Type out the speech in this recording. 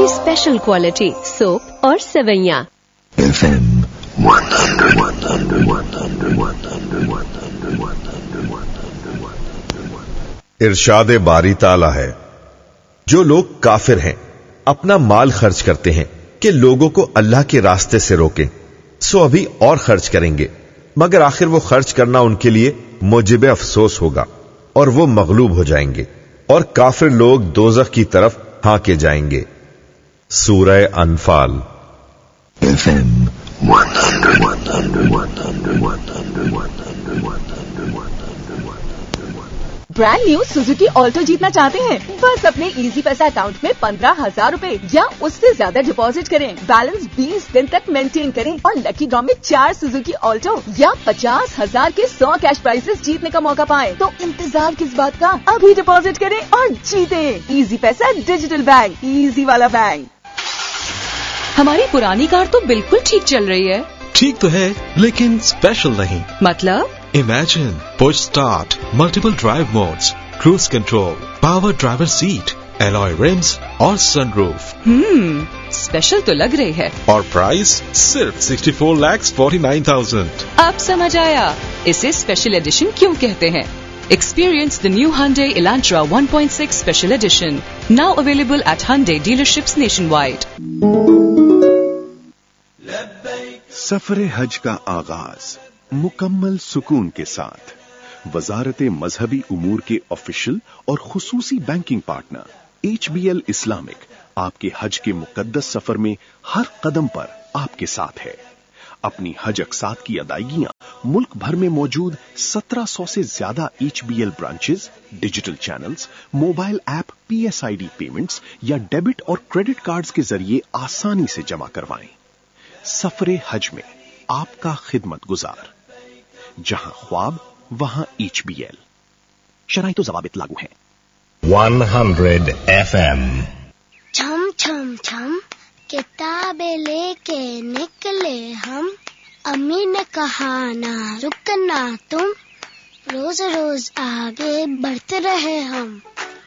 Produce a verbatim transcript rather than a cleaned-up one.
Special quality soap और सेवैयां। F M one hundred, one hundred, one hundred, one hundred, one hundred, one hundred, one hundred. इरशाद बारी ताला है, जो लोग काफिर हैं अपना माल खर्च करते हैं कि लोगों को अल्लाह के रास्ते से रोकें, सो अभी और खर्च करेंगे, मगर आखिर वो खर्च करना उनके लिए मुजिब अफसोस होगा और वो मगलूब हो जाएंगे और काफिर लोग दोज़ख की तरफ हाके जाएंगे। सूरह अनफाल। F M one hundred, one hundred, one hundred, one hundred, one hundred, one hundred, one hundred, one hundred. Brand new Suzuki Alto जीतना चाहते हैं? बस अपने इजी पैसा अकाउंट में पंद्रह हजार रूपए या उससे ज्यादा डिपॉजिट करें, बैलेंस बीस दिन तक मेंटेन करें और लकी ड्रॉ में चार सुजुकी ऑल्टो या पचास हजार के सौ कैश प्राइजेस जीतने का मौका पाएं। तो इंतजार किस बात का, अभी डिपॉजिट करें और जीतें। इजी पैसा डिजिटल बैंक, इजी वाला बैंक। हमारी पुरानी कार तो बिल्कुल ठीक चल रही है। ठीक तो है, लेकिन स्पेशल नहीं। मतलब? Imagine push start, multiple drive modes, cruise control, power driver seat, alloy RIMS और सनरूफ। हम्म, स्पेशल तो लग रही है। और प्राइस सिर्फ sixty four lakh forty nine thousand. अब समझ आया इसे स्पेशल एडिशन क्यों कहते हैं। Experience the new Hyundai Elantra one point six Special Edition, now available at Hyundai dealerships nationwide. सफर हज का आगाज मुकम्मल सुकून के साथ वजारत मजहबी उमूर के ऑफिशियल और खुसूसी banking partner H B L Islamic आपके हज के मुकद्दस सफर में हर कदम पर आपके साथ है। अपनी हज अक़सात की अदायगियां मुल्क भर में मौजूद सत्रह सौ से ज्यादा H B L branches, digital channels, mobile app, P S I D payments या डेबिट और क्रेडिट कार्ड्स के जरिए आसानी से जमा करवाएं। सफरे हज में आपका खिदमत गुजार, जहां ख्वाब वहां एच बी एल। शराइत व ज़वाबित लागू हैं। one hundred F M. छम छम छम किताबें लेके निकले हम, अम्मी ने कहा ना रुकना तुम, रोज रोज आगे बढ़ते रहे हम।